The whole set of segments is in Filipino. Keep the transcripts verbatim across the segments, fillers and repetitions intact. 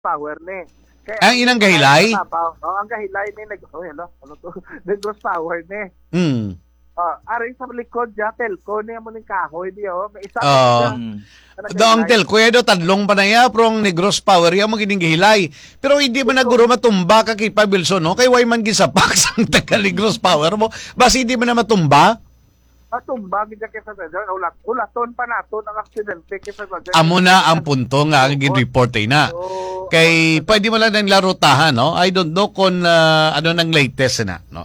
power ni. Kaya, ang inang gahilay? Oo, ang gahilay ni. Nag, oh, hello, ano to? Negros power ni. Hmm. Oh, aring sa likod dya, telco niya mo ng kahoy niya. Oh. May isa Uh, uh, Daong telco ya do tadlong pa na ya prong Negros power ya maging gihilay. Pero hindi man naguro matumba ka kay Pa Wilson no? Kay way man gisapak sang taga Negros power mo. Basi hindi man na matumba? Matumba gid kay sa dyan. Ulat, ulaton pa naton ang aksidente kay sa dyan. Amo na ang punto nga ang gin-report ay na. So, kay pwede mo lang ng larutahan no? I don't know kung uh, ano nang latest na no?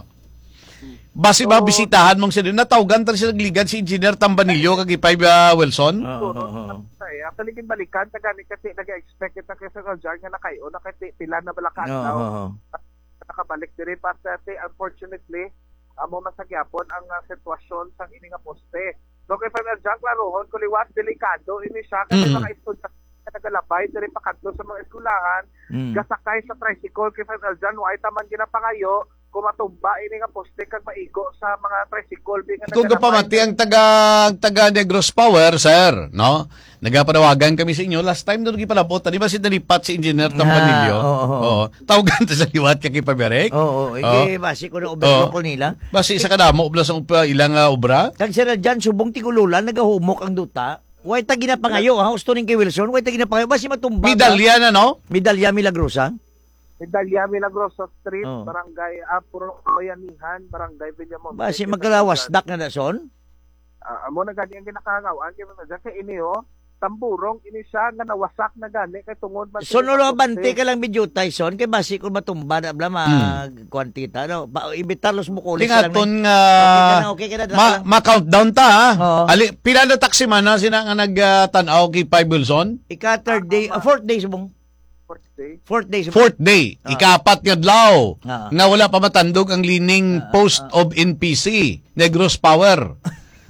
Basi ba bisitahan mong sila? Natawgan tayo siya nagligan si Engineer Tambanillo kag Ipay uh, Wilson? Oo. Uh, uh, uh, Actually, balikan, tagani kasi nag-expect kita kasi sa dyan nga na kayo, nakapila na balakan uh, daw. uh, uh. Nakabalik din pa sa unfortunately, amo masagyapon ang uh, sitwasyon sa ini nga poste. So kay Father Jack Larohon, kuliwas, delikado, ini siya kasi mm. mga estudyante na nagalabay, diri pa kadto sa mga eskulahan, mm. gasakay sa tricycle kay Father John, why taman ginapangayo, kumatumba ini nga poste kag maigo sa mga tricycle bi nga kung kapamati ang taga ang taga Negros Power sir no nagapanawagan kami sa inyo last time doon gipalabot di ba si nalipat si Engineer Tambanillo ah, oo, oo. oo tawagan ta sa liwat kay Paberek oo oo ige basi ko na obra ko nila basi sa kadamo obra sa ilang uh, obra kag sir diyan subong tikululan nagahumok ang duta way ta ginapangayo ha gusto ning kay Wilson way ta ginapangayo basi matumba medalya na no medalya milagrosa Medalya Milagrosa Street, oh. Barangay Apuro Bayanihan, Barangay Villamonte. Basi magkalawas dak na dason? Ah, uh, amo na gani ang ginakangawaan kay mga dyan. Kay ini oh, tamburong ini siya nga nawasak na gani kay tungod ba. So no bante ka lang medyo Tyson kay basi kung matumba na bla mag hmm. kwantita no. Ba ibitar los mo kulis lang. Tingaton nga okay ka na, okay ka na, ma, ma countdown ta ha. Oh. Ali pila na taxi man na sina nga nagtanaw uh, kay Pai Wilson? Ika third day, uh, fourth day subong. Fourth day. Fourth day. Fourth day. Uh, Ikapat nga adlaw. Uh, nga wala pa matandog ang lining uh, post uh, of N P C. Negros Power.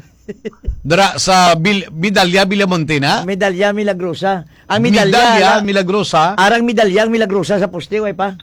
Dara sa Bil Medalya Villamonte na? Medalya Milagrosa. Ang medalya, medalya Milagrosa. Arang medalya Milagrosa sa poste way pa.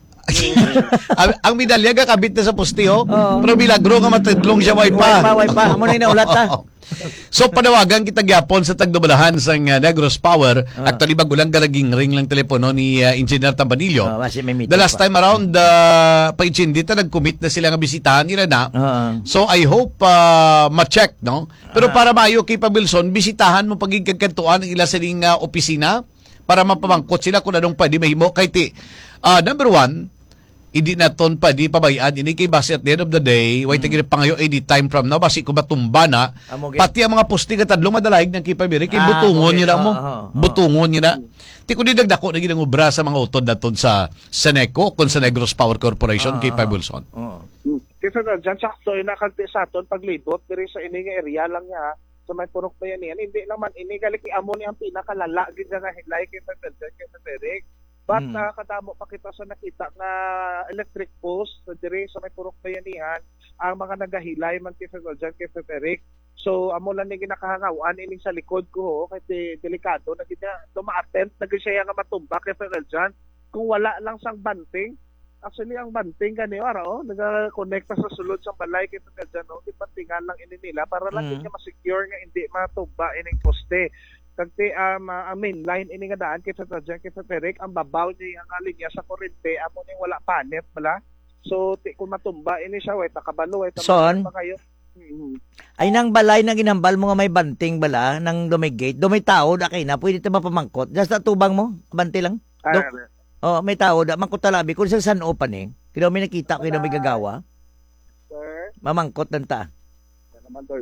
ang, ang medalya ga kabit na sa poste ho. Oh. Pero milagro nga matadlong siya way pa. Way pa, way pa. Amo na inaulat ta. So panawagan kita gyapon sa tagdubalahan sa uh, Negros Power uh, actually bago lang galaging ring lang telepono ni uh, Engineer Tambanillo. Uh, The last pa. time around uh, pa-Inchindi ta nag-commit na sila nga bisitahan nila na. Uh, so I hope uh, ma-check no. Pero uh, para maayo kay Pa Wilson bisitahan mo pagigkagkantuan ang ila sa ning uh, opisina para mapamangkot sila kung anong pwede mahimo kay ti uh, number one hindi naton pa di pabayaan ini kay basi at the end of the day way mm. tagire pangayo any time from now basi ko matumba na Amoge. Pati ang mga poste nga tadlong madalaig ng kipabiri kay ah, butungon niya mo oh, oh, oh. butungon niya ti ko di dagdako na ginang obra sa mga utod naton sa Seneco kon sa Negros Power Corporation ah, kay Pa Wilson oh. Kasi na dyan sakto inakagti sa aton paglibot diri sa ini nga area lang niya sa may purok pa yan yan hindi naman ini galik amo ni ang pinakalala gid nga hilay kay Paberek But hmm. nakakadamo pa kita sa nakita na electric post so dire sa may purok bayanihan ang mga nagahilay man kay Dyan kay Eric. So amo lang ni ginakahangawan ining sa likod ko kay delikado na gid tuma-attempt na gid siya nga matumba kay Dyan kung wala lang sang banting. Actually ang banting gani ara oh naga-connect sa sulod sa balay kay Dyan oh di bantingan lang ini nila para lang hmm. niya ma-secure nga hindi matumba ining poste. Kagti um, uh, main line ini nga daan kay sa Dyan kay Eric ang babaw ni ang linya sa kuryente amo ning wala panet bala so ti kung matumba ini siya way takabalo way tamang pa kayo mm-hmm. Ay nang balay na ginambal mo nga may banting bala nang dumigate do may tao da kay na pwede ta mapamangkot just tubang mo bante lang do, ah, oh may tao da mangkot talabi kun sa San opening kino may nakita kino may gagawa sir mamangkot nanta naman do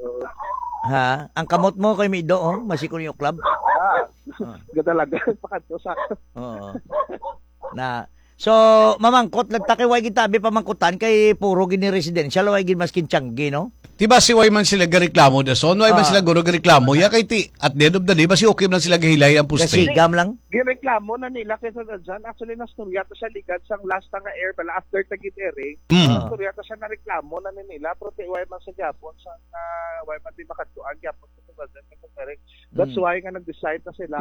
ha, ang kamot mo kay Mido, oh, masikon yung club. Ah, oh. Talaga, pakadto sa. Oo. Na, so, mamangkot, nagtakay way gitabi pamangkutan kay puro gini residential, way gini maskin tiyanggi, no? Diba si way man sila gareklamo da son, way man ah. sila guro gareklamo, ya kay ti, at the end of the day, basi okay man sila gahilay ang puste. Kasi gam lang? Gireklamo na nila kay sa Dyan, actually nasturya to sa ligad sang last nga air, bala after tagit airing, mm. nasturya to siya na reklamo na nila, pero ti way man sa Japon, sa uh, way man di makatuan, Japon sa Dyan, that's mm. why nga nag-decide na sila,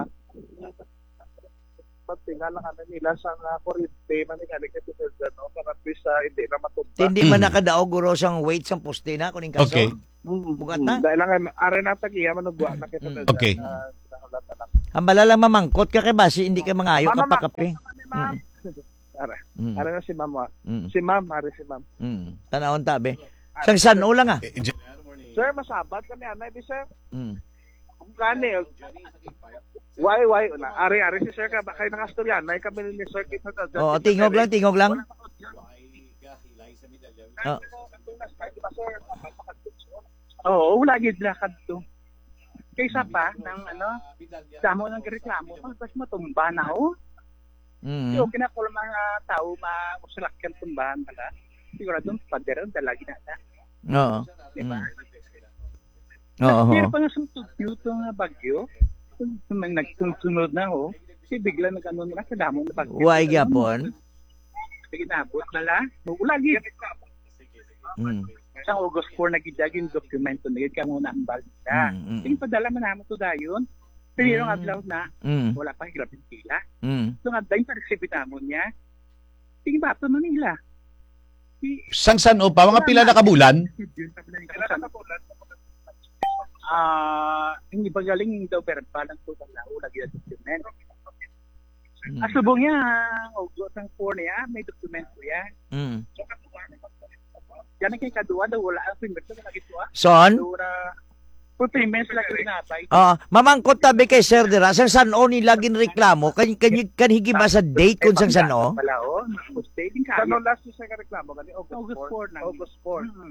pagtinga lang ano nila sa uh, kuryente man ni kali kay Dyan no para bisa hindi na matumba. Hindi man nakadaog guro sang weight sang poste na kuning kaso. Okay. Bugat na. Dahil lang are na tagiya manugwa na kay Dyan. Okay. Uh, Hambala lang mamangkot ka kay basi, hindi ka mangayo ka pa kape. Ma'am. Ara. Mm. Ara na si ma'am. wa. Mm. Si ma'am, ari si ma'am. Mm. Tanawon tabi. Sang sano lang ah. Sir, masabat kami anay di sir. Mm. Kung kani, why, why, na, ari, ari si sir ka, bakay nakastoryan, nay kami ni sir kita sa Oo, tingog lang, tingog lang. Oh. Oo, wala gid lakad to. Kaysa pa ng ano, damo ng reklamo, tapos matumba na ho. Mm. So kinakul mga tao mausalakyan tumbahan pala. Siguro doon pader ang dalagi na ta. Oo. Diba? Mm. Oo. Pero pa nga sumtut ito nga bagyo, kung may nagsunod na ho, si bigla nag-ano na sa damo na bagyo. Why gyapon? Sige nabot na la. Wala gid. Mm. Sa August four nagidagin dokumento na gid ka muna ang balita. Mm, mm. Sige padala man namo to dayon. Pero Mm. nga adlaw na Mm. wala pang hirapin sila. Mm. So nga dahil pa nagsipit namon niya. Sige ba ito nila? Sang san o pa, mga pila na kabulan? Ah, hindi ba galing daw pero palang po sa lao lagi ang document. Mm. Asubong niya, August ang four niya, may dokumento yan. Mm. Yan ang kay kaduwa daw wala ang payment na lagi to ah. Son? Dura for payment lagi pinapay. Ah, mamangkot tabi kay Sir Dira, sang sano ni lagin reklamo, kan kan kan higi ba sa date kun sang sano? Wala oh, stating ka. Kano last year siya ka reklamo, kani August August four four. na. August four. Hmm.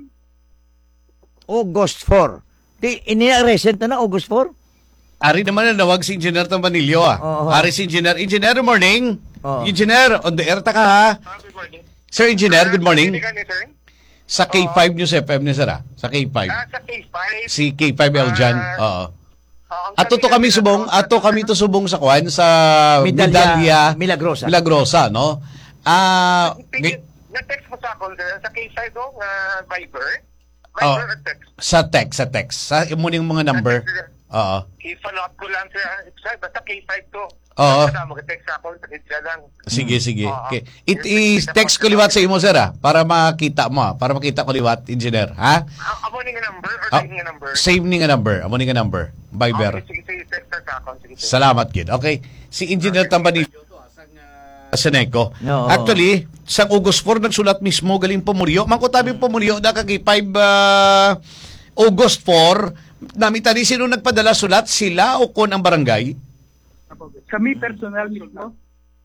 August four. Di ini recent na August four? Ari naman na nawag si Engineer Tambanillo ah. Oo. Ari si Engineer. Engineer, morning. Oo. Engineer, on the air ta ka ha. Good morning. Sir Engineer, good morning. Hindi ka ni sir? Sa K five News F M ni sir ah. Sa K five. Ah, sa K five. Si K five Eljan. Ah, Oo. Oo, ang Ato to kami sabi subong, nila, ato kami to subong sa kwan sa Medalya Medalya Milagrosa. Milagrosa, no? Ah, Pigi- gi- Na-text mo sa akin sir, sa K five do, nga Viber. Oh. Viber at text. sa text, sa text. Sa imuning mga number. Oo. I-follow up ko lang sir, sir, basta K five to. Oo. Basta mag-text ako, sa kitsa lang. Sige, sige. Oo. Okay. It is text ko liwat sa imo sir ah, para makita mo ah, para makita ko liwat engineer, ha? Ah, amo ni nga number or Ah, same nga number? Save ni nga number. Amo ni nga number. Viber. Okay, sige, sige, text ka sa akin. Sige, sige. Salamat gid. Okay. Si Engineer Tambanillo to ah, sang uh, Seneco. Oo. Actually, sa August four nagsulat mismo galing Pumulyo. Mangkutabi Pumulyo na kagi five uh, August four. Namita ni sino nagpadala sulat, sila o kon ang barangay? Kami personal mismo.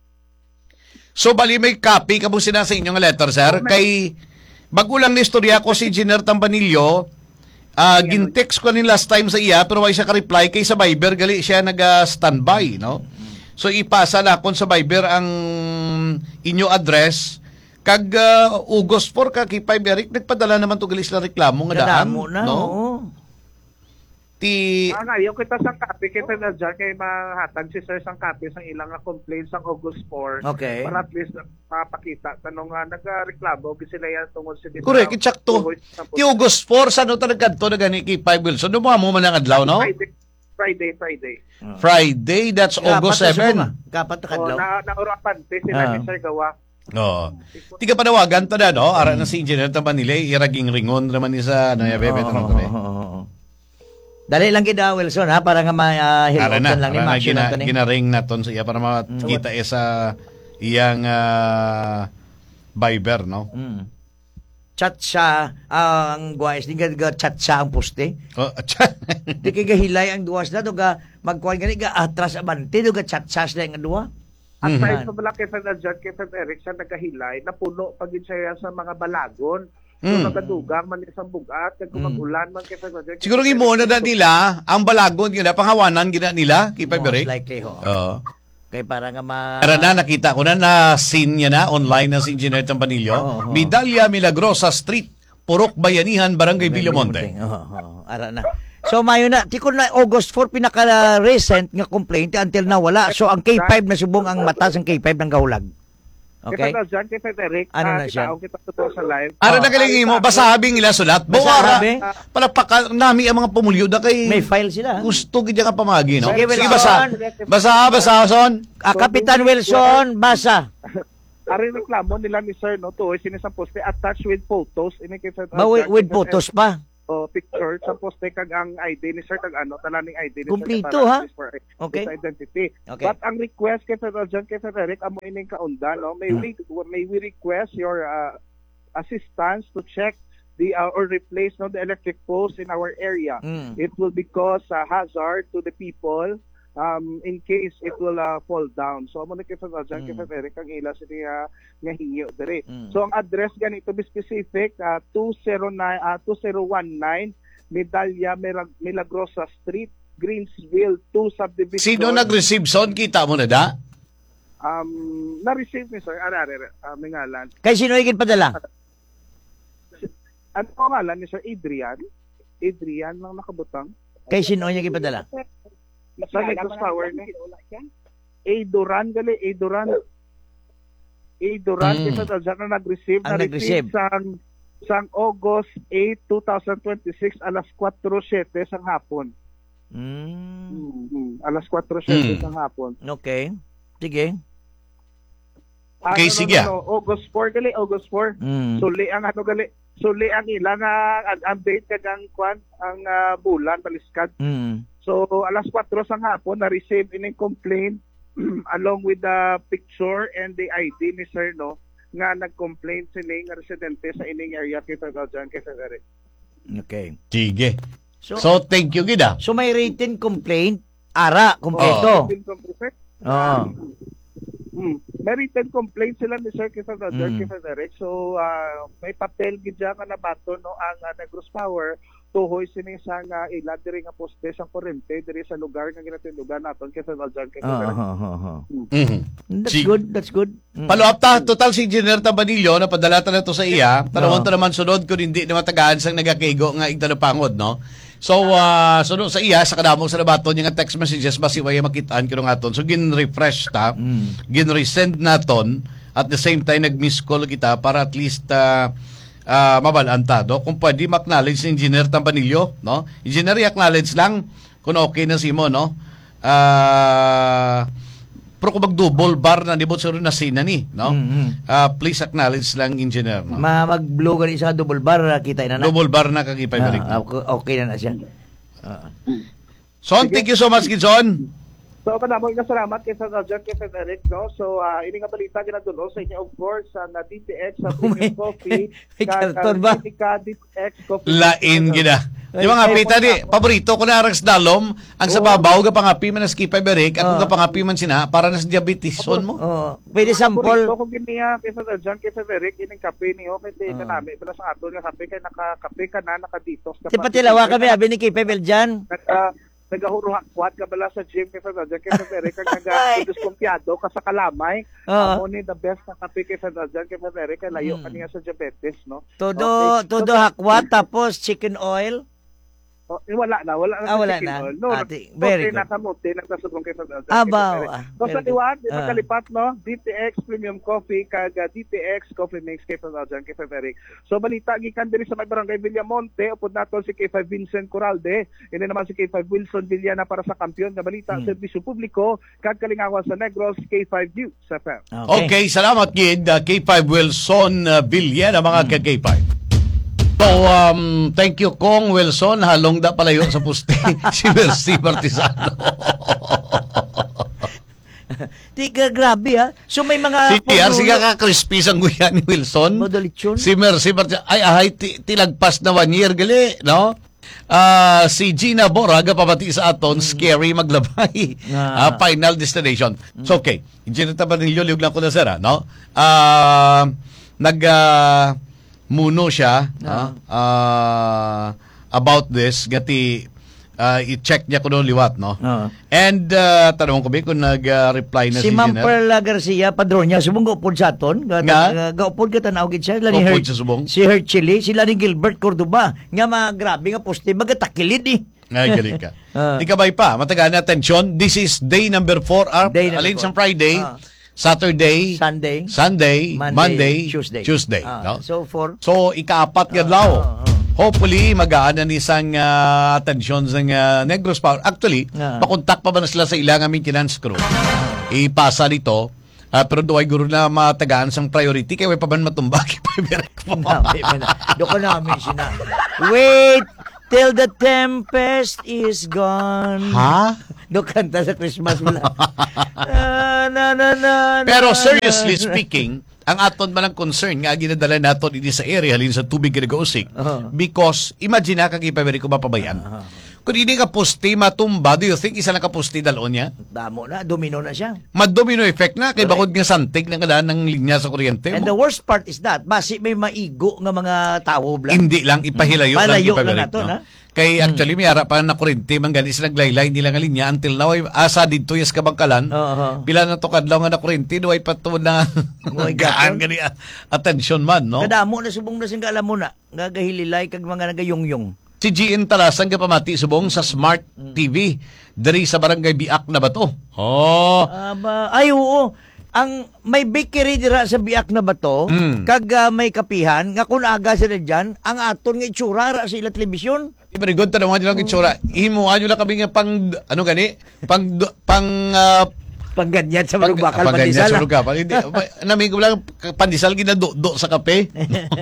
So bali may copy kamo sina sa inyong letter sir kay bago lang ni istorya ko si Engineer Tambanillo. Ah, gintext ko ni last time sa iya pero wala siya ka-reply kay sa Viber gali siya naga-standby, no? So ipasa la kon sa Viber ang inyo address kag uh, August four ka kay Five Eric nagpadala naman to gali sila reklamo nga daan, Nadamo na, no? oo. Ti Ah, ngayon kita sa copy, kita na dyan kay mahatag si sir sang copy sang ilang nga complaints sang August four. Okay. Para at least mapakita. Tanong nga, nagreklamo, sila yan tungkol sa correct, itsakto. Ti August four sano ta nagkadto na gani kay Five Wilson. Dumo mo man ang adlaw, no? Friday, Friday, Friday. Friday, that's August seven. Kapat na O, kadlaw. na, naurapan, te, sila Ah. ni sir gawa. Oo. Tiga panawagan to na, no? Ara na si Engineer Tambanillo, iraging ringon naman ni sa Naya Bebe. Oo, oo, oo, oo. Dali lang kita Wilson ha para nga Ara ma-hilot na, lang ni ara na, Maxine gina, Anthony. ginaring na ton sa iya para makita eh sa iyang ah, Viber, no? Mm. Chat siya ang guwais di ga chat siya ang poste. Oh, atsa. Di kay gahilay ang duwas na to ga magkuan gani ga atras abante do ga chat siya sila nga duwa. At Mhm. mm-hmm. sa bala kay na dyan, kay Sir Eric, siya nagkahilay, napuno pag siya sa mga balagon. So, Mm. nagadugang man isang bugat, kag kung Mm. mag-ulan man kay Sir Eric. Siguro gi mo na da nila ang balagon gina pangawanan gina nila kay Five Most Eric. likely ho. Oo. Kay para nga ma Ara na, nakita ko na na scene niya na online na si Engineer Tambanillo. Oo, oo. Medalya Milagrosa Street, Purok Bayanihan, Barangay Villamonte. Oo, oo, ara na. So mayo na, tikon na August four pinaka recent nga complaint until na wala. So ang K five na subong ang mata sang K five ng gahulag. Okay? Okay. Kaya dyan, kay Sir Eric, Ano ah, na siya? kita, kita to sa live. Ara Oo. na galing mo, basahabing ila sulat. Buwara, Basahabi? palapaka, nami ang mga pumulyo da kay May file sila. gusto gid ka pamagi, no? Sige, Sige, Wilson. basa. Basa, basa, son. Ah, Kapitan Wilson, basa. Ari reklamo nila ni Sir, no, to, sinisang poste, attached with photos, ini kay Sir Ba with, with photos pa. o picture sa poste kag ang I D ni sir kag ano talaning I D ni Kumplito, sir ha? for Okay. his identity. Okay. But ang request kay Federal John kay Frederick amo ining kaunda no may Hmm. we may we request your uh, assistance to check the uh, or replace no the electric poles in our area. Mm. It will be cause a hazard to the people um in case it will uh, fall down. So amo ni kay Federal John kay Mm. Frederick ang ila sa uh, nga hinyo diri. Mm. So ang address ganito be specific uh, two oh nine uh, two oh one nine Medalla Mirag- Milagrosa Street, Greensville two subdivision. Sino nag-receive son? Kita mo na da? Um na-receive ni sir ara ara uh, may ngalan. Kay sino higit padala? Ano ang ngalan ni Sir Adrian? Adrian lang nakabutang. Kay sino niya higit padala? Sa Negros Power ni. Adoran gali Adoran. Adoran Mm. mm. Isa dyan na nag-receive. Ang nag-receive. sang, sang August eighth, twenty twenty-six alas four seven sang hapon. Mm. Mm-hmm. Alas four seven Mm. sang hapon. Okay. Sige. Okay, Ano, sige. no, no, August four gali, August four. Mm. Suli ang ano gali. Suli ang ilang uh, ang update kag ang kwan ang uh, bulan baliskad. Mm. So alas four sang hapon na receive ining complaint along with the picture and the I D ni sir no nga nag-complain sila nga residente sa ining area kay Federal John kay Frederick. Okay. Sige. So, So, thank you, gida. so may written complaint, ara, kompleto. Oo. Hmm. May written complaint sila ni Sir kay Federal John Mm. kay Frederick. So uh, may papel gid dyan nga nabato no ang uh, Negros Power tuhoy sini sa nga ila diri nga poste sa kurente diri sa lugar nga ginatindugan naton kay Federal John kay Oo, Frederick. oo, oo. Mhm. That's Si- good, that's good. Mm. Follow up ta, total si Engineer Tabanillo, napadala ta na to sa iya. Tanawon Oo. ta naman sunod kung hindi na matagaan sang nagakaigo nga igtanapangod, no? So, uh, sunod sa iya, sa kadamong sa nabaton, yung text messages, basiwaya makitaan ko nga aton. So, gin-refresh ta, Mm. gin-resend naton, at the same time, nag-miss call kita para at least uh, uh, mabalaan ta, no? Kung pwede ma-acknowledge si Engineer Tambanillo, no? Engineer, i-acknowledge lang kung okay na si mo, no? Ah... pero kung mag-double bar na nibot sa rin na sina ni, no? Mm-hmm. Uh, please acknowledge lang, engineer. No? Ma mag-blow ka sa double bar, kita na na. Double bar na kagipay Ah, balik. okay, okay na na siya. Ah. Son, thank you so much, Gidson. So, kadamang nga salamat kay Federal John kay Frederick, no? So, uh, ini nga balita ginadulo sa inyo, of course, ang uh, D T X sa Oh, may- Premium Coffee. may karton ba? Ka, D T X Coffee. Lain gina. Di ba nga, pita di, paborito ko na arang sa dalom, ang sa babaw, ka pangapi man na skipay berik, at kung Oh. ka pangapi man sina, para na sa diabetes, son mo. Oh, pwede sample. Ito kung giniya kay Federal John kay Frederick, ining kape niyo, may Ah. ka namin, pala sa ato nga kape, kay nakakape ka na, nakaditos ka Di pa tilawa kami, abi ni Kipe Beljan. Naka, nagahuruhakwat ka bala sa gym kay Federal John kay Frederick, kag nag-diskumpiyado ka sa kalamay. Oo. Amo ni the best na kape kay Federal John kay Frederick, kay layo Mm. kaniya sa diabetes, no? Todo, Okay. todo hakwat, tapos chicken oil. Oh, eh, wala na, wala na. Ah, sa wala chicken na. oil. No, Ate, very okay, good. nakamuti, nagtasubong kay Federal John Ah, kay ba, Frederick. ah, So, sa very liwan, di good. Ah. magkalipat, no? D T X Premium Coffee, kag uh, D T X Coffee Mix kay Federal John kay Frederick. So, balita, gikan diri sa may barangay Villamonte, upod naton si K five Vincent Coralde, ini naman si K five Wilson Villana para sa kampiyon na balita, Hmm. serbisyo publiko, kag kalingawan sa Negros, K five News F M. Okay, salamat, Gid. Uh, K five Wilson uh, Villia na mga ka-K five. So, um, thank you, Kong Wilson. Halong da palayo sa puste. Si Mercy Martisano. Di ka, grabe ha. So may mga... Si T R, siya ka-crispy sang guya ni Wilson. Modalityon. Si Mercy Martisano. Ay, ay, ti- tilagpas na one year, gali, no? Ah, si Gina Boraga pamati sa aton, scary maglabay. Ah, Ah. final destination. So, okay. Gina Tabanillo, liog lang ko na sir, ah, no? Ah, nag... ah, muno siya ah, ah, about this gati ah, i-check niya kung liwat no Ah. and uh, tanong ko ba kung nag-reply na si, Si Ma'am Gina Perla Garcia, padron niya, subong gaupod sa aton. Ga- Nga? ga- Gaupod ka tanaw gid siya. Sila ni Gaupod Her- sa subong? Si Herchili, sila ni Gilbert Cordoba. Nga mga grabe nga poste, magatakilid eh. ay galing ka Ah. di ka bay pa matagaan na atensyon. This is day number four ah, Day number alin four. sa Friday Ah. Saturday Sunday, Sunday Monday, Monday Tuesday. Tuesday Ah, no? So for So, ikaapat Ah, gadlaw. ah, ah. Hopefully, magaan na isang uh, atensyon sa uh, Negros Power. Actually, Ah. pakontak pa ba na sila sa ilang maintenance crew? Ipasa nito. Uh, pero doon ay guro na matagaan sang priority. Kaya may pa ba matumbaki? Nabi, man. Doon ka namin sina. Wait! Till the tempest is gone. Ha? Do kanta sa Christmas mo lang. na, na, na, na, Pero na, seriously na. speaking, ang aton man ang concern nga ginadala naton ini sa area halin sa tubig nga nag-uusik. Uh-huh. Because imagine na kag ipameri ko mapabayan. Uh-huh. Kung hindi ka poste matumba, do you think isa lang ka poste dalon niya? Damo na, domino na siya. Mad-domino effect na kay bakod nga santig na kadaan ng linya sa kuryente And mo. the worst part is that, basi may maigo nga mga tao bla. Hindi lang ipahilayo lang Palayo lang ipaberik, nato, no? na? Kay actually may ara pa na kuryente man ganis naglaylay hindi lang nga linya until now ay asa didto yes kabangkalan. Oo. Pila na to kadlaw nga na kuryente do ay pato na Mga gaan gaton. gani a- attention man, no? Kadamo na subong na sing alam mo na, gagahililay kag mga nagayungyong. Si G N Talasan ka pamati subong sa Smart T V diri sa barangay Biak na bato. Oh. Aba, ay oo. Ang may bakery dira sa Biak na bato, Mm. kag ah, may kapihan, nga kun aga sila dyan, ang aton nga itsura ra sa ila telebisyon. Very good tanong nyo lang itsura. Himuan nyo lang kami nga pang ano gani? Pang pang uh, Pagganyan sa pag, malugbakal pag pandisal. sa ah. lugar. Hindi, namin ko lang pandisal ginado-do sa kape.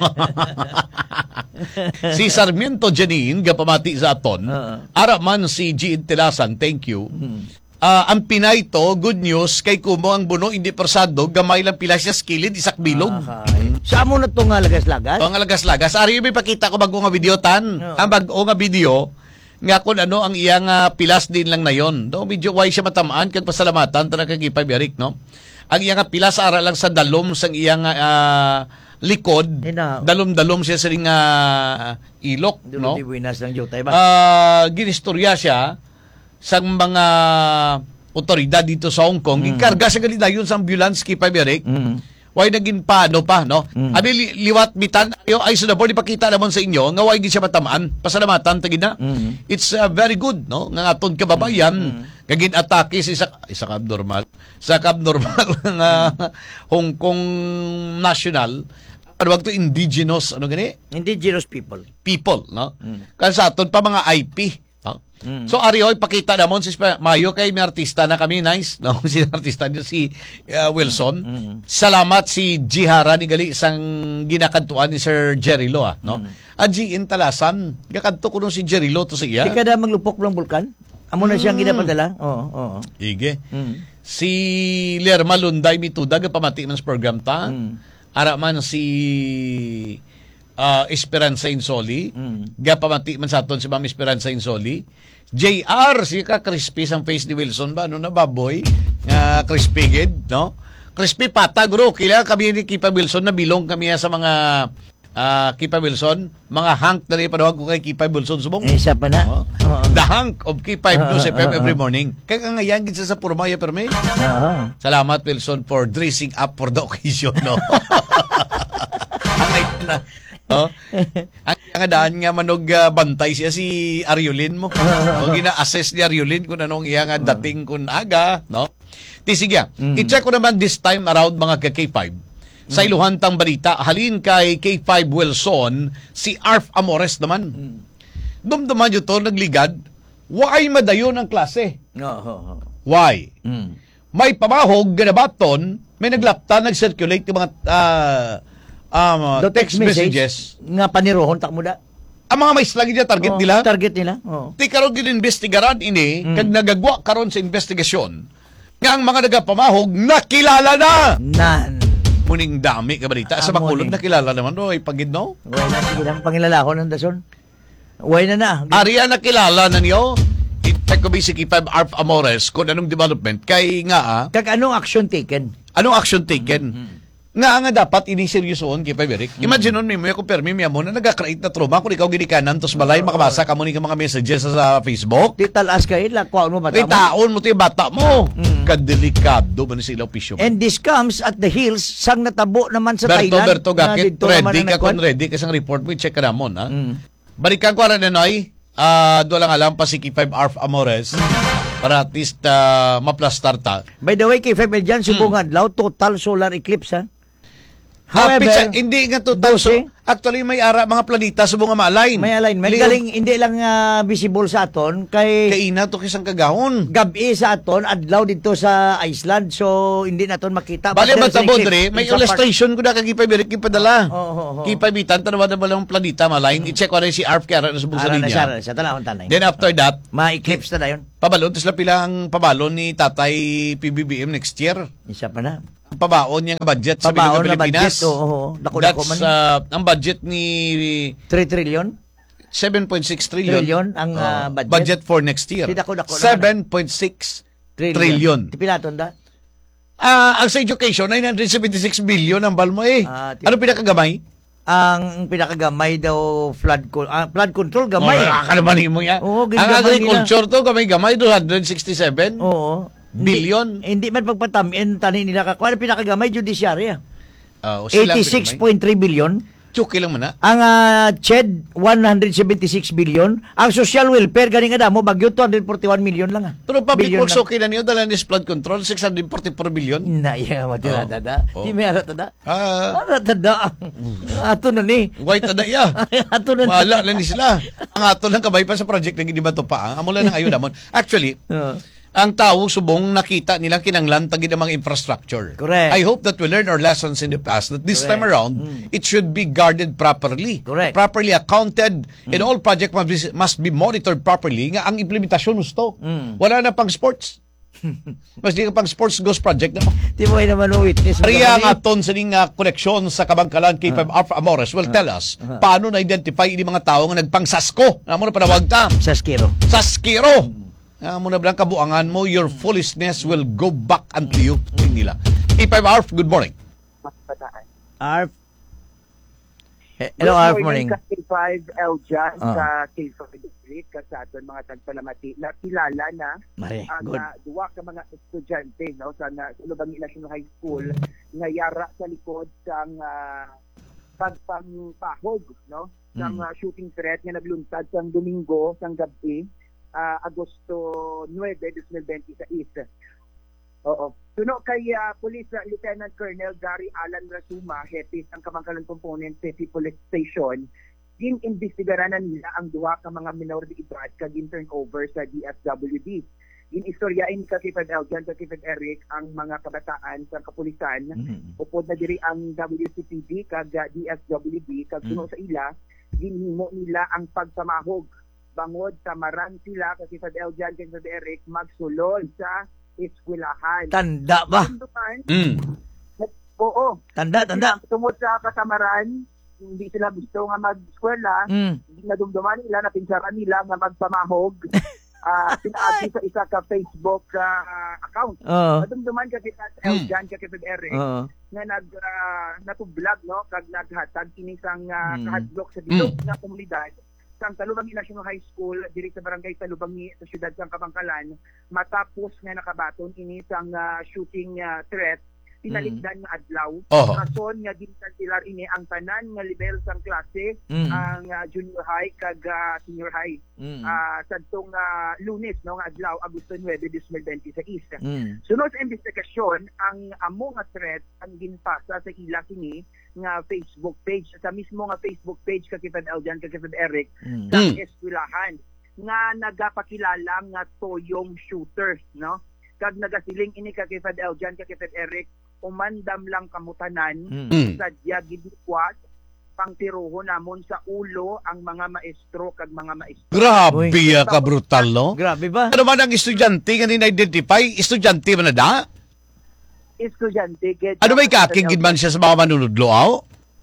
Si Sarmiento Janine, gapamati sa aton. Oo. Ara man si G. Tilasan, thank you. Hmm. Ah, ang Pinay to, good news, kay kumo ang buno, hindi persado, gamay lang pila siya skilid, isak bilog. Ay. Sa mo na to nga lagas-lagas? O nga lagas-lagas. Ari, may pakita ko bago nga video tan. Oo. Ang bago nga video, nga kung ano, ang iyang uh, pilas din lang na yon. Do, medyo why siya matamaan, kag pasalamatan, tanang kagipay biarik, no? Ang iyang uh, pilas, ara lang sa dalom, sang iyang uh, likod, Ina. dalom-dalom siya sa ring uh, ilok, Dulo no? di buinas ng jutay ba? Ah, ginistorya siya sa mga otoridad dito sa Hong Kong. Mm. Ikarga sa ganito yun sa ambulance kay Paberic. Mm. Why naging paano pa, no? Mm. Abi li, liwat bitan ayo ay sa board ipakita naman sa inyo nga why di siya matamaan. Pasalamatan tagid na. Mm. It's uh, very good, no? Nga aton kababayan Mm. kagin atake sa isa isa ka abnormal. Sa ka abnormal nga Hong Kong national ano wag to indigenous ano gani? Indigenous people. People, no? Mm. Kasi sa aton pa mga I P, no? Mm. So ari hoy pakita namon si Mayo kay may artista na kami nice no si artista niya si uh, Wilson. Mm. Salamat si Jihara ni gali isang ginakantuan ni Sir Jerry Lo ah, no. Mm. At G in Talasan gakanto ko nung si Jerry Lo to siya. Di ka na maglupok ng bulkan? Amo na siyang Mm. ginapadala? Oo, oo. Ige. Mm. Si Lerma Lunday mitudag pamati man sa program ta. Mm. Ara man si uh, Esperanza Insoli. Mm. Gapamati man sa aton si Ma'am Esperanza Insoli. J R, si ka crispy sang face ni Wilson ba? Ano na baboy? Nga crispy gid, no? Crispy pata, guro. Kailangan kami ni Kipa Wilson na bilong kami sa mga uh, Kipa Wilson. Mga hank na rin panawag ko kay Kipa Wilson. Subong. Eh, isa pa na. Oh. Oo. The hank of Kipa News Ah, F M ah, every ah. morning. Kaya nga yan, gid sa Purmaya Perme. Oo. Salamat, Wilson, for dressing up for the occasion, no? Ang na, no? Ang nga daan nga manog uh, bantay siya si Ariolin mo. O gina-assess ni Ariolin kung anong iya nga dating kun aga, no? Ti sige, Mm. i-check ko naman this time around mga ka K five. Sa iluhantang balita, halin kay K five Wilson, si Arf Amores naman. Dumduman yun to, nagligad. Why madayon ang klase? Oo, oo. Why? Mm. May pamahog ganabaton, may naglapta, nag-circulate ng mga uh, um, The text, messages. nga panirohon tak mo da. Ang mga mais lagi niya, target Oo, nila. Target nila. Oo. Di karon gininvestigaran ini, Mm. kag nagagwa karon sa investigasyon, nga ang mga nagapamahog, nakilala na! Nan. Muning dami ka balita. Sa Ah, Bacolod, muning. nakilala naman, no? Ay pagid, no? Way na, sige lang. Pangilalako ng dason. Way na na. Ariya nakilala na niyo. I-check ko si K five Arf Amores kung anong development. Kay nga, ah, Kag anong action taken? anong action taken? Nga nga dapat ini-seryosoon kay Paberic. Imagine nun, may kung permi mo na nagka-create na trauma kung ikaw ginikanan tos balay makabasa ka mo ni ka mga messages sa Facebook. Di talas kayo, lakwa mo bata Kay mo. taon mo to yung bata mo. Mm. Kadelikado ba ni sila opisyo mo? And this comes at the heels sang natabo naman sa Berto, Thailand. Berto, na gakit, dito naman ready ang ka kung nagkuhan. ready kasang report mo, i-check ka na mo, ha? Mm. Balikan ko rin na noy, ah, doon lang alam pa si K five Arf Amores para at least ah, maplastar ta. By the way, kay Feb dyan, Hmm. subungan, law total solar eclipse, ha? However, pizza, hindi nga to so, actually may ara mga planeta sa bunga ma-align. May alignment. Liog, Galing hindi lang uh, visible sa aton kay kaina to kisang kagahon. gabi sa aton adlaw dito sa Iceland so hindi naton makita. Bale ba But there's an tabon eclipse dre, in may some illustration ko na kagipay birik ipadala. Oo, oo, oo. Kipabitan tanawa na ba lang planeta ma-align. I-check ko rin si Arf kaya na sa buong sa Ara na siya, linya. ara na siya tanawon tanay. Then after that, Ma-eclipse na dayon. pabalon tis pila ang pabalon ni Tatay P B B M next year. Isa pa na. Ang pabaon niyang budget sa Pabaon na Pilipinas. budget. Oo, oo. Dako-dako That's man. uh, ang budget ni three trillion seven point six trillion. Trillion ang Oh, uh, budget. budget for next year. Si dako-dako na seven point six trillion. Tipilaton da. Ah, ang sa education nine hundred seventy-six billion ang balmo eh. Ah, ti- ano pinakagamay? Ang pinakagamay daw flood co- ah, flood control gamay. Oh, nakakalaman mo yan. Oo, ang gingamay agriculture to gamay-gamay two hundred sixty-seven Oo. billion. Hindi, hindi man pagpatamin tani nila ka. Ano pinakagamay judiciary ah. Ah, o sila eighty-six pinakagamay. point three billion. Chuki lang man na. Ang uh, C H E D one hundred seventy-six billion. Ang social welfare ganing ada mo bagyo two hundred forty-one million lang ah. Pero public Billion works lang. okay na niyo dala ni flood control six hundred forty-four billion. Na iya matira Oh. tada. Oh. Di may ara tada. Ah, Ara tada. Ato na ni. white tada ya. Ato na. Wala lang ni sila. Ang ato lang kabay pa sa project na gidi ba to pa. Amo lang ang ayon namon. Actually, Oo. ang tao subong nakita nilang kinanglan tagid ang mga infrastructure. Correct. I hope that we learn our lessons in the past that this Correct. time around Mm. it should be guarded properly. Correct. Properly accounted and all project must be, must be monitored properly nga ang implementasyon gusto. Mm. Wala na pang sports. Mas di ka pang sports ghost project na. Di mo ay naman o witness. Riya nga ton sa ning uh, koneksyon sa Kabangkalan K five Alpha Amores will tell us paano na-identify ini mga tao nga nagpangsasko. Amo na panawag ta. Sa skiro. Saskiro. Amo na blang kabuangan mo, your foolishness will go back unto you. Ning nila. K five Alpha, good morning. Arf. Eh, Hello, Arf, morning. Ka K five L dyan Ah. sa K five District ka sa aton mga tagpalamati na kilala na Mare, ang good. uh, duwa ka mga estudyante no sa na, sa Lubangi National High School nga yara sa likod sang uh, pagpangpahog no sang Mm. uh, shooting threat nga naglunsad sang Domingo sang gabi uh, Agosto nine, twenty twenty-six. Oo. Tuno kay uh, Police uh, Lieutenant Colonel Gary Alan Rasuma, hepe ng Kamangkalan Component City Police Station, gin-imbestigaran na nila ang duha ka mga minor de edad kag turnover sa D S W D. Ginistoryain ni Kakipad Eljan, Kakipad Eric ang mga kabataan sa kapulisan. Mm. Upod na diri ang W C P D kag uh, D S W D kag Mm. tuno sa ila ginhimo nila ang pagpamahog bangod sa maran sila Kakipad Eljan, Kakipad Eric magsulod sa eskwelahan. Tanda ba? Tundukan, Mm. Oo. Tanda, tanda. Tungod sa katamaran, hindi sila gusto nga mag-eskwela, Mm. nadumduman nila, napinsaran nila nga magpamahog. uh, Pinaagi sa isa ka Facebook uh, account. Oo. Nadumduman ka kita sa Mm. Eljan, ka kita Eric, Oo. nga nag uh, natublag no kag naghatag kini sang uh, Mm. kahadlok sa bilog nga komunidad sang Talubangi National High School diri sa barangay Talubangi sa siyudad sang Kabangkalan matapos nga nakabaton ini sang uh, shooting uh, threat pinaligdan nga adlaw. Oho. Rason nga gintan sila ini ang tanan nga level sang klase, Mm. ang uh, junior high kag uh, senior high. Mm. Uh, sadtong uh, Lunes no nga adlaw Agosto nine, twenty twenty-six. Mm. Sunod sa investigasyon, ang amo nga threat ang ginpasa sa ila kini nga Facebook page, sa mismo nga Facebook page Kakipad Eljan, Kakipad Eric Mm. sa Mm. eskwelahan nga nagapakilala nga toyong shooter, no? Kag nagasiling ini Kakipad Eljan, Kakipad Eric, umandam lang kamutanan Mm. Mm. sadya gidikwat pangtiruho namon sa ulo ang mga maestro kag mga maestro. Grabe Uy. ya ka brutal no. Grabe ba? Ano man ang estudyante nga ni-identify? Estudyante man na da? Estudyante gid. Ano may kakigid man siya sa mga manunudloaw?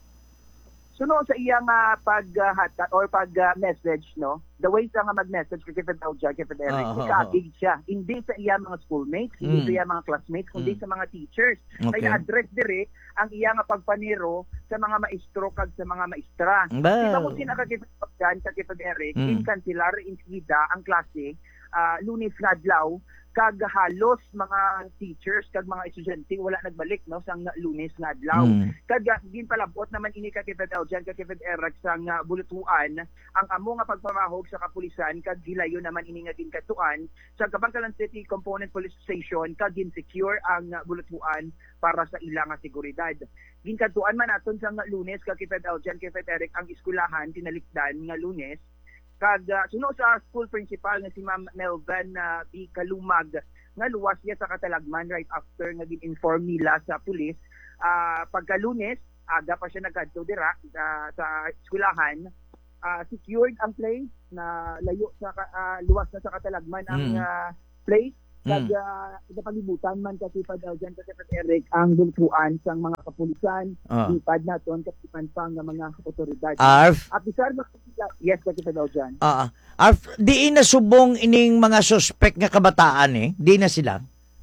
Sunod sa iyang uh, pag-hata or pag-message, no? The way sa nga mag-message kay Kevin Elja, Kevin Eric, Oo, oo, ikagig siya. Hindi sa iyang mga schoolmates, hindi Mm. sa iyang mga classmates, kundi Mm. sa mga teachers. Okay. Kaya address dire ang iyang nga pagpaniro sa mga maestro kag sa mga maestra. Ba? Di ba kung sina ka Kevin Elja, ka Kevin Eric, Mm. in kansilar, in sida ang klase, uh, Lunes nga adlaw, kag halos mga teachers kag mga estudyante wala nagbalik no sang Lunes nga adlaw. Mm. Kag gin palabot naman ini ka Kifed Eljan kag Kifed Eric sang uh, bulutuan ang amo nga pagpamahog sa kapulisan kag gilayo naman ini nga ginkatuan sa Kabangkalan City Component Police Station kag gin-secure ang uh, bulutuan para sa ilang nga seguridad. Ginkatuan man aton sang Lunes kag Kifed Eljan Kifed Eric ang eskwelahan tinalikdan nga Lunes. Kag uh, suno sa school principal nga si Ma'am Melvan uh, B. Kalumag nga luwas niya sa Katalagman right after nga gin-inform nila sa pulis. Uh, pagka Lunes, aga pa siya nagkadto dira uh, sa eskwelahan. Uh, secured ang place na layo sa uh, luwas na sa Katalagman ang Mm. uh, place. Kag Mm. uh, napalibutan man kasi Kifed Eljan kasi Eric ang dultuan sang mga kapulisan. Ah. Ipad naton katipan pa nga mga otoridad. Arf, At isar na yes kasi Kifed Eljan. ah, Arf, di na subong ining mga suspect nga kabataan eh. Di na sila.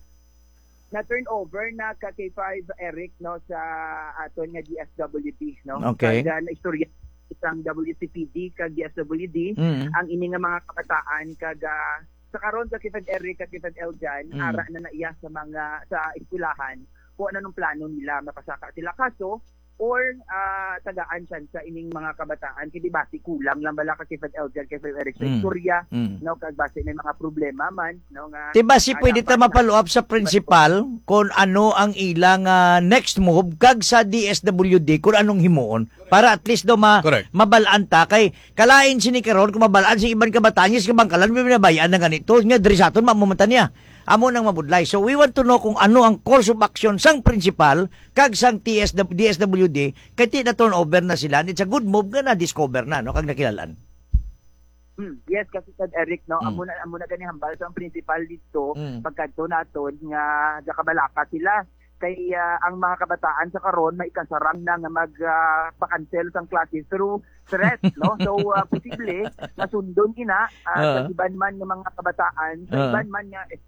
Na turn over na ka K five Eric no sa aton nga D S W D no. Okay. Kag uh, na istorya isang W C P D kag D S W D Mm. ang ini nga mga kabataan kag uh, sa karon sa Kifed Eric at Kifed Eljan Mm. ara na naiya sa mga sa eskwelahan kung ano nung plano nila mapasaka sila kaso or uh, tagaan siya sa ining mga kabataan kay di base kulang lang bala ka Kifed Eljan Kifed Eric sa Mm. istorya Mm. no kag base may mga problema man no nga Diba si ah, pwede ta dapat- mapalo up sa principal kung ano ang ilang ah, next move kag sa D S W D kung anong himuon para at least do ma Correct. mabalaan ta kay kalain sini karon kung mabalaan si iban kabataan sa bangkalan may binabayaan na ganito nya diri sa aton mamumatan niya amo nang mabudlay. So we want to know kung ano ang course of action sang principal kag sang T S W, D S W D kay ti na turnover na sila. It's a good move nga na discover na no kag nakilalan. Hmm, yes, kasi Tad Eric, no, Mm. amo na amo na gani hambal sa principal dito, Mm. pagkadto naton nga gakabalaka sila kay ah, ang mga kabataan sa karon may ikasarang na nga mag ah, pa-cancel sang klase through threat, no? So uh, posible nasundon ina uh, sa Ah. iban man nga mga kabataan, sa Ah. iban man nga